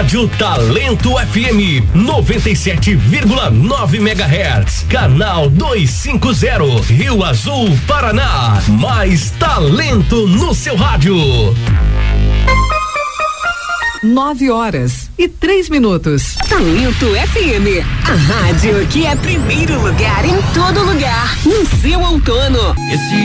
Rádio Talento FM 97,9 MHz, canal 250, Rio Azul, Paraná. Mais talento no seu rádio. 9h03. Talento FM, a rádio que é primeiro lugar em todo lugar, no seu outono.